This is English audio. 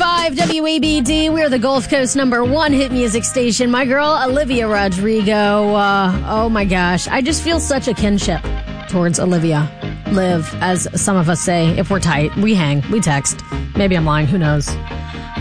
101.5 WABD. We are the Gulf Coast #1 hit music station. My girl, Olivia Rodrigo. Oh my gosh. I just feel such a kinship towards Olivia. Liv, as some of us say, if we're tight, we hang, we text. Maybe I'm lying, who knows?